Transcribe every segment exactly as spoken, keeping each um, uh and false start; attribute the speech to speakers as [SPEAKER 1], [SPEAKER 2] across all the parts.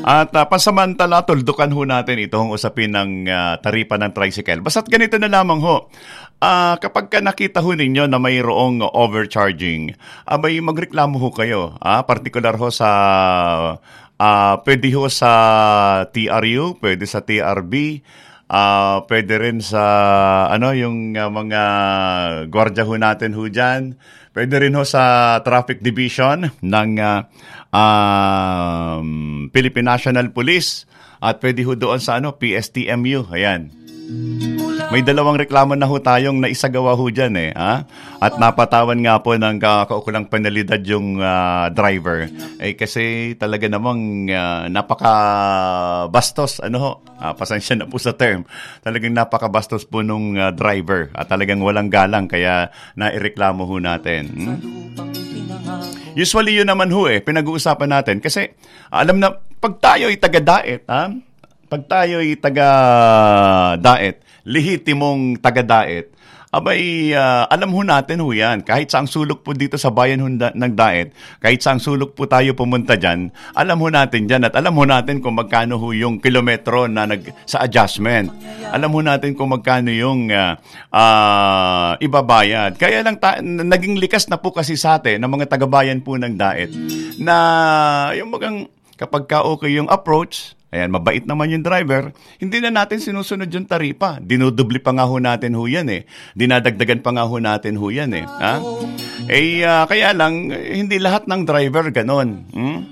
[SPEAKER 1] At uh, pansamantala, tuldukan ho natin itong usapin ng uh, taripa ng tricycle. Basta't ganito na lamang ho. Uh, kapag ka nakita ho ninyo na mayroong overcharging, abay magreklamo ho kayo. Ah, particular ho sa, uh, pwede ho sa T R U, pwede sa T R B, uh, pwede rin sa ano yung uh, mga gwardiya ho natin ho dyan. Pwede rin ho sa Traffic Division ng uh, um, Philippine National Police at pwede ho doon sa ano P S T M U. Ayan. May dalawang reklamo na ho tayong naisagawa ho dyan eh. Ha? At napatawan nga po ng kaukulang penalidad yung uh, driver. Eh kasi talaga namang uh, napaka-bastos. Ano ho? Uh, pasensya na po sa term. Talagang napaka-bastos po nung uh, driver. At talagang walang galang kaya naireklamo ho natin. Hmm? Usually yun naman ho eh. Pinag-uusapan natin. Kasi alam na pag tayo ay taga-daet, ha? Pag tayo ay taga-daet, lehitimong taga-daet, abay, uh, alam ho natin ho yan. Kahit saang sulok po dito sa bayan ho da- ng daet, kahit saang sulok po tayo pumunta dyan, alam ho natin dyan at alam ho natin kung magkano ho yung kilometro na nag, sa adjustment. Alam ho natin kung magkano yung uh, uh, ibabayad. Kaya lang ta- naging likas na po kasi sa atin ng mga taga-bayan po ng daet na yung magang kapag ka okay yung approach, ayan, mabait naman yung driver, hindi na natin sinusunod yung taripa. Dinudubli pa nga ho natin ho yan eh. Dinadagdagan pa nga ho natin ho yan eh. Ha? Eh, uh, kaya lang, hindi lahat ng driver ganon. Hmm?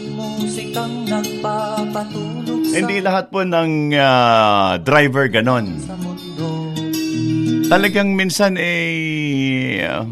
[SPEAKER 1] Hindi lahat po ng uh, driver ganon. Talagang minsan eh... Uh,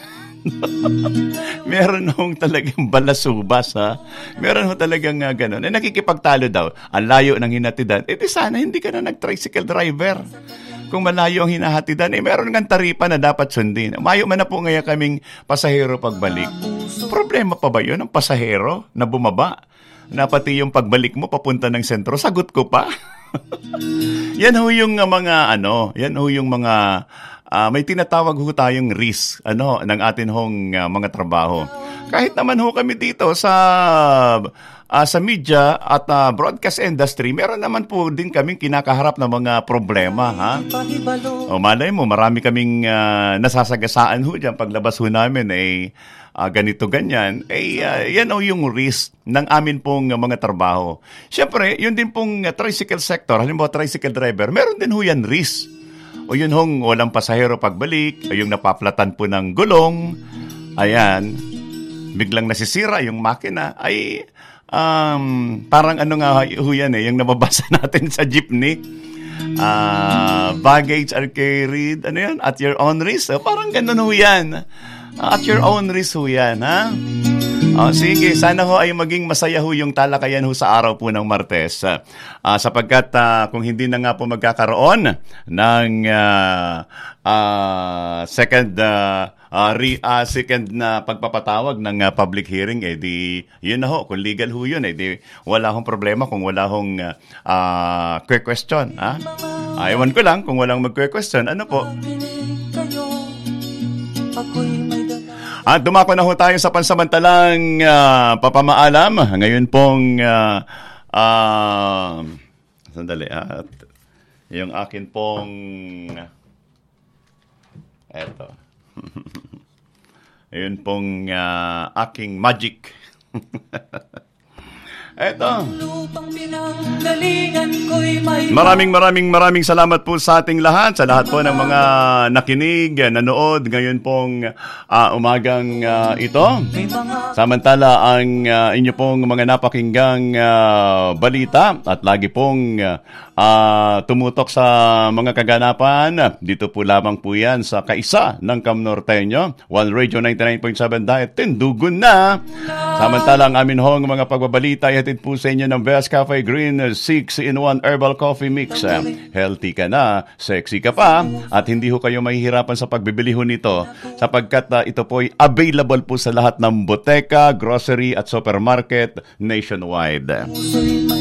[SPEAKER 1] meron hong talagang balasubas, ha? Meron hong talagang uh, gano'n. Eh, nakikipagtalo daw. Ang layo ng hinatidan. Eh, di sana hindi ka na nag-tricycle driver. Kung malayo ang hinahatidan, eh, meron ng taripa na dapat sundin. Mayo man na po ngayon kaming pasahero pagbalik. Problema pa ba yun? Ang pasahero na bumaba? Na pati yung pagbalik mo papunta ng sentro, sagot ko pa. Yan ho yung uh, mga, ano, yan ho yung mga... Uh, may tinatawag ho tayong risk ano ng atin hong uh, mga trabaho. Kahit naman ho kami dito sa uh, sa media at uh, broadcast industry, meron naman po din kaming kinakaharap na mga problema, ha? O malay mo, marami kaming uh, nasasagasaan ho diyan paglabas ho namin eh uh, ganito ganyan. Eh uh, yan ho yung risk ng amin pong uh, mga trabaho. Siyempre, yun din pong uh, tricycle sector, halimbawa tricycle driver, meron din ho yan risk. O yun hong walang pasahero pagbalik, o yung napaplatan po ng gulong, ayan, biglang nasisira yung makina, ay um, parang ano nga ho yan eh, yung nababasa natin sa jeepney, uh, baggage are carried, ano yan, at your own risk, o, parang ganun ho yan, at your own risk ho yan, ha? Oh, sige, sana ho ay maging masaya ho yung talakayan ho sa araw po ng Martes. Uh, uh, sapagkat uh, kung hindi na nga po magkakaroon ng uh, uh, second uh, uh, re, uh, second na pagpapatawag ng uh, public hearing, eh di, yun na ho, kung legal ho yun, eh di, wala hong problema kung wala hong uh, uh, question. Ha? Uh, ewan ko lang kung walang mag-question. Ano po? At dumako na ho tayo sa pansamantalang uh, papamaalam. Ngayon pong, uh, uh, sandali, at yung akin pong, eto, yun pong uh, aking magic. Eto. Maraming maraming maraming salamat po sa ating lahat, sa lahat po ng mga nakinig, nanood ngayon pong uh, umagang uh, ito. Samantala ang uh, inyo pong mga napakinggang uh, balita at lagi pong uh, uh, tumutok sa mga kaganapan. Dito po lamang po yan sa kaisa ng Kamnorteño, One Radio ninety-nine point seven Daet, Tindugun na. Samantala ang amin hong mga pagbabalita ay hatid po sa inyo ng Best Cafe Green six in one Herbal Coffee Mix. Healthy ka na, sexy ka pa, at hindi ho kayo mahihirapan sa pagbibili ho nito sapagkat uh, ito po ay available po sa lahat ng boteka, grocery at supermarket nationwide.